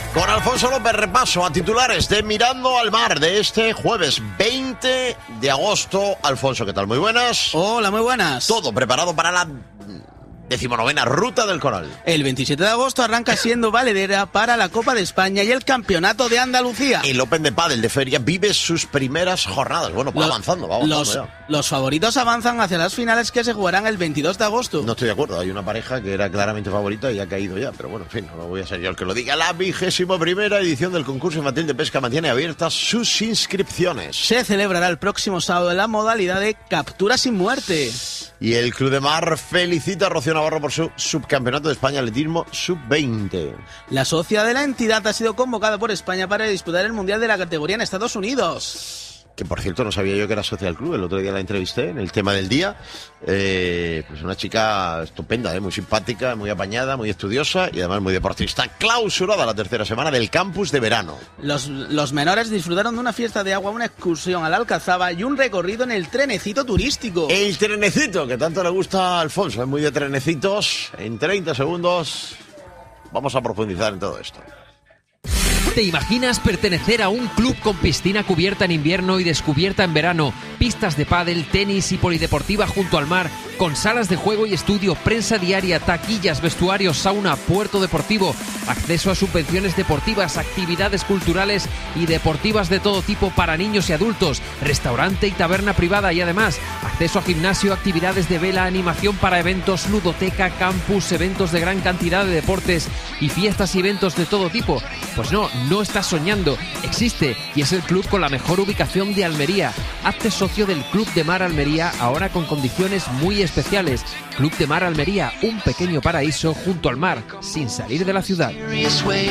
Con Alfonso López, repaso a titulares de Mirando al Mar de este jueves 20 de agosto. Alfonso, ¿qué tal? Muy buenas. Hola, muy buenas. Todo preparado para la 19ª Ruta del Coral. El 27 de agosto arranca siendo valedera para la Copa de España y el Campeonato de Andalucía. El Open de Pádel de Feria vive sus primeras jornadas. Bueno, va avanzando ya. Los favoritos avanzan hacia las finales que se jugarán el 22 de agosto. No estoy de acuerdo, hay una pareja que era claramente favorita y ha caído ya, pero bueno, en fin, no voy a ser yo el que lo diga. La 21ª edición del concurso infantil de pesca mantiene abiertas sus inscripciones. Se celebrará el próximo sábado en la modalidad de captura sin muerte. Y el Club de Mar felicita a Rocío Navarro por su subcampeonato de España atletismo sub-20. La socia de la entidad ha sido convocada por España para disputar el Mundial de la categoría en Estados Unidos. Que por cierto no sabía yo que era socia del club, el otro día la entrevisté en el tema del día. Pues una chica estupenda, muy simpática, muy apañada, muy estudiosa y además muy deportista. Clausurada la tercera semana del campus de verano. Los menores disfrutaron de una fiesta de agua, una excursión a la Alcazaba y un recorrido en el trenecito turístico. El trenecito, que tanto le gusta a Alfonso, es muy de trenecitos. En 30 segundos vamos a profundizar en todo esto. ¿Te imaginas pertenecer a un club con piscina cubierta en invierno y descubierta en verano, pistas de pádel, tenis y polideportiva junto al mar, con salas de juego y estudio, prensa diaria, taquillas, vestuarios, sauna, puerto deportivo, acceso a subvenciones deportivas, actividades culturales y deportivas de todo tipo para niños y adultos, restaurante y taberna privada y además acceso a gimnasio, actividades de vela, animación para eventos, ludoteca, campus, eventos de gran cantidad de deportes y fiestas y eventos de todo tipo? Pues no estás soñando, existe y es el club con la mejor ubicación de Almería. Hazte socio del Club de Mar Almería ahora con condiciones muy especiales. Club de Mar Almería, un pequeño paraíso junto al mar, sin salir de la ciudad.